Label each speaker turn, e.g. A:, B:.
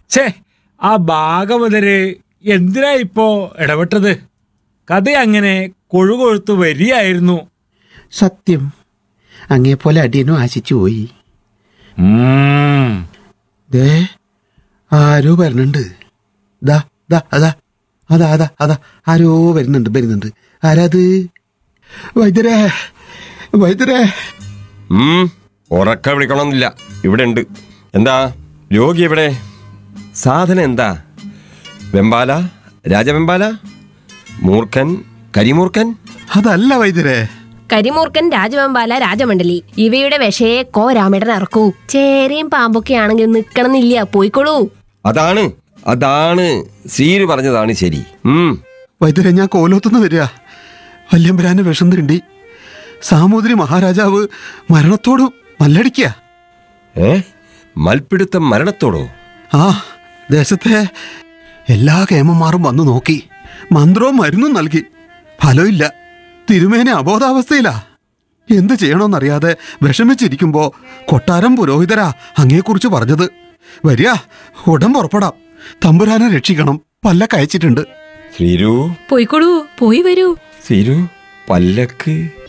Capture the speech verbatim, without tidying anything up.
A: ഛേ, ആ ഭാഗവതര് എന്തിനാ ഇപ്പോ ഇടപെട്ടത്? കഥ അങ്ങനെ കൊഴുകൊഴുത്തു വരികയായിരുന്നു.
B: സത്യം, അങ്ങേപ്പോലെ അടിയനും ആശിച്ചു പോയി. ദേ ആരോ വരുന്നുണ്ട്. ദാ ദാ അതാ അതാ അതാ അതാ ആരോ വരുന്നുണ്ട് വരുന്നുണ്ട് ആരാത്? വൈദ്യരേ, വൈദ്യരേ.
C: ഉറക്ക വിളിക്കണമെന്നില്ല, ഇവിടെ ഉണ്ട്. എന്താ രോഗി എവിടെ? സാധനം എന്താ? വെമ്പാല, രാജവെമ്പാല, മൂർഖൻ, കരിമൂർഖൻ?
B: അതല്ല വൈദ്യരേ.
D: കരിമൂർഖൻ, രാജവെമ്പാല, രാജമണ്ഡലി ഇവയുടെ വിഷയെ കോ രാമേടൻ ഇറക്കൂ. ചേരയും പാമ്പൊക്കെ ആണെങ്കിൽ നിക്കണമെന്നില്ല, പോയിക്കോളൂ.
C: അതാണ് അതാണ് സീര് പറഞ്ഞതാണ് ശരി.
B: വൈദ്യരെ, ഞാൻ കോലോത്തുനിന്ന് വരിക. വല്യമ്പരാന് വിഷം തിണ്ടി സാമൂതിരി മഹാരാജാവ് മരണത്തോട് മല്ലടിക്കുക.
C: ഏ മൽപ്പിടുത്തം മരണത്തോടോ?
B: ആ, ദേശത്തെ എല്ലാ കേമന്മാരും വന്നു നോക്കി, മന്ത്രവും മരുന്നും നൽകി. ഫലമില്ല. തിരുമേനെ അബോധാവസ്ഥയിലാ. എന്ത് ചെയ്യണമെന്നറിയാതെ വിഷമിച്ചിരിക്കുമ്പോ കൊട്ടാരം പുരോഹിതരാ അങ്ങയെക്കുറിച്ച് പറഞ്ഞത്. വരിക, ഉടൻ പുറപ്പെടാം. തമ്പുരാനെ രക്ഷിക്കണം, പല്ലക്ക് അയച്ചിട്ടുണ്ട്.
C: ശ്രീരു,
D: പോയിക്കോളൂ, പോയി വരൂ.
C: ശ്രീരു, പല്ലക്ക്